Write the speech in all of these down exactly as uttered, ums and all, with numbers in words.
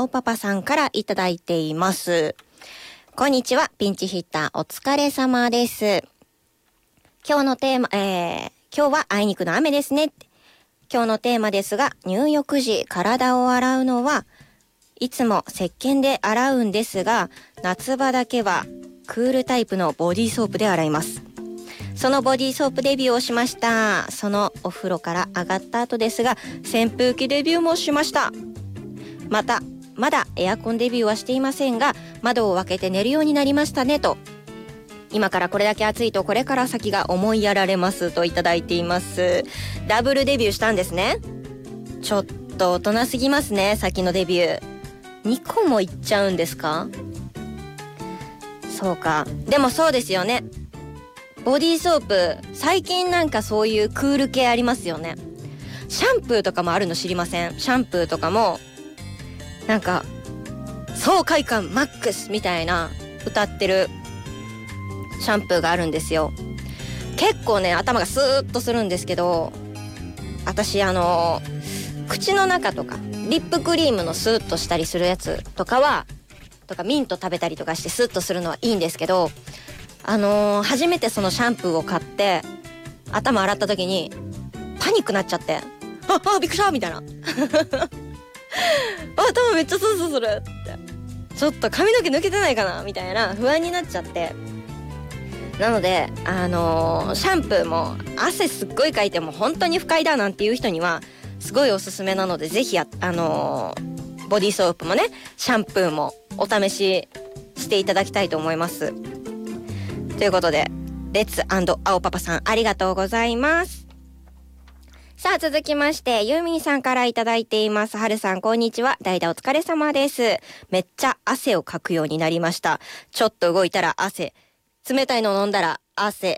青パパさんからいただいています。こんにちは、ピンチヒッターお疲れ様です。今日のテーマ、えー、今日はあいにくの雨ですね。今日のテーマですが、入浴時体を洗うのはいつも石鹸で洗うんですが、夏場だけはクールタイプのボディーソープで洗います。そのボディーソープデビューをしました。そのお風呂から上がった後ですが、扇風機デビューもしました。またまだエアコンデビューはしていませんが、窓を開けて寝るようになりましたねと。今からこれだけ暑いとこれから先が思いやられますといただいています。ダブルデビューしたんですね。ちょっと大人すぎますね。先のデビューにこもいっちゃうんですか？そうか。でもそうですよね。ボディーソープ最近なんかそういうクール系ありますよね。シャンプーとかもあるの知りません？シャンプーとかもなんか爽快感マックスみたいな歌ってるシャンプーがあるんですよ。結構ね頭がスーッとするんですけど、私あの口の中とかリップクリームのスーッとしたりするやつとかはとかミント食べたりとかしてスーッとするのはいいんですけど、あのー、初めてそのシャンプーを買って頭洗った時にパニックなっちゃって、ああびっくりしたみたいな頭めっちゃスースーするって、ちょっと髪の毛抜けてないかなみたいな不安になっちゃって、なのであのー、シャンプーも汗すっごいかいても本当に不快だなんていう人にはすごいおすすめなので、ぜひあ、あのー、ボディーソープもねシャンプーもお試ししていただきたいと思います。ということでレッツ&青パパさんありがとうございます。さあ続きましてユーミンさんからいただいています。はるさんこんにちは、代打お疲れ様です。めっちゃ汗をかくようになりました。ちょっと動いたら汗、冷たいの飲んだら汗、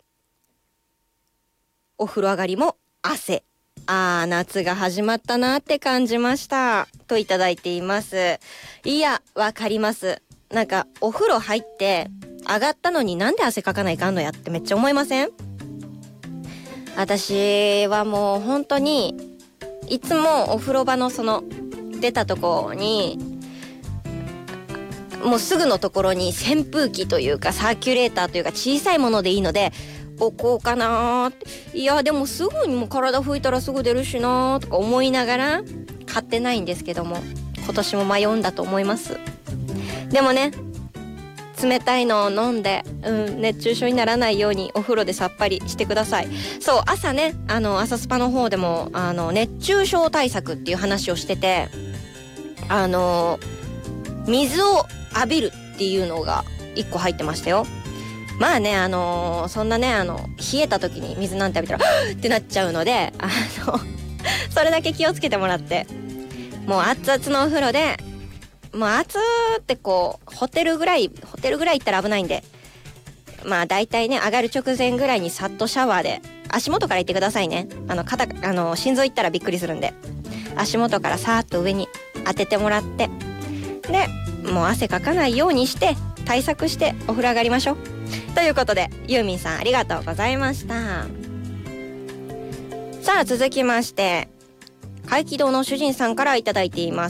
お風呂上がりも汗、あー夏が始まったなって感じましたといただいています。いやわかります。なんかお風呂入って上がったのになんで汗かかないかんのやってめっちゃ思いません？私はもう本当にいつもお風呂場のその出たところにもうすぐのところに扇風機というかサーキュレーターというか小さいものでいいので置こうかなーって、いやでもすぐにも体拭いたらすぐ出るしなーとか思いながら買ってないんですけども、今年も迷うんだと思います。でもね冷たいのを飲んで、うん、熱中症にならないようにお風呂でさっぱりしてください。そう朝ねあの朝スパの方でもあの熱中症対策っていう話をしてて、あの水を浴びるっていうのがいっこ入ってましたよ。まあねあのそんなねあの冷えた時に水なんて浴びたらってなっちゃうので、あのそれだけ気をつけてもらって、もう熱々のお風呂でもう熱ってこうホテルぐらいホテルぐらい行ったら危ないんで、まあだいたいね上がる直前ぐらいにさっとシャワーで足元から行ってくださいね。あの肩あの心臓行ったらびっくりするんで、足元からさーっと上に当ててもらって、でもう汗かかないようにして対策してお風呂上がりましょうということで、ユーミンさんありがとうございました。さあ続きまして怪奇堂の主人さんからいただいています。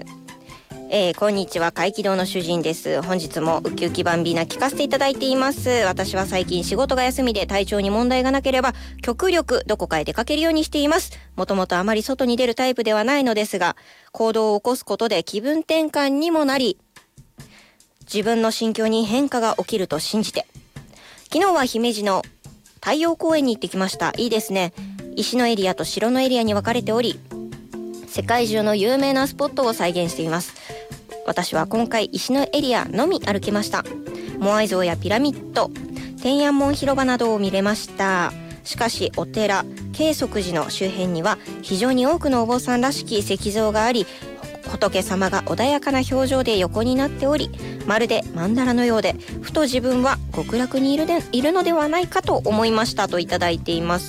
えー、こんにちは、怪奇堂の主人です。本日もウキウキバンビーナ聞かせていただいています。私は最近仕事が休みで体調に問題がなければ極力どこかへ出かけるようにしています。もともとあまり外に出るタイプではないのですが、行動を起こすことで気分転換にもなり、自分の心境に変化が起きると信じて、昨日は姫路の太陽公園に行ってきました。いいですね。石のエリアと城のエリアに分かれており、世界中の有名なスポットを再現しています。私は今回石のエリアのみ歩きました。モアイ像やピラミッド、天安門広場などを見れました。しかしお寺慶則寺の周辺には非常に多くのお坊さんらしき石像があり、仏様が穏やかな表情で横になっており、まるで曼荼羅のようで、ふと自分は極楽にいるでいるのではないかと思いましたといただいています。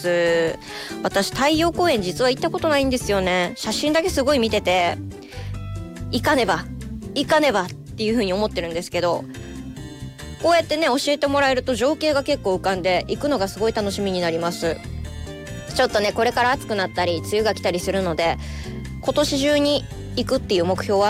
私太陽公園実は行ったことないんですよね。写真だけすごい見てて、行かねば行かねばっていう風に思ってるんですけど、こうやってね教えてもらえると情景が結構浮かんで行くのがすごい楽しみになります。ちょっとねこれから暑くなったり梅雨が来たりするので、今年中に行くっていう目標は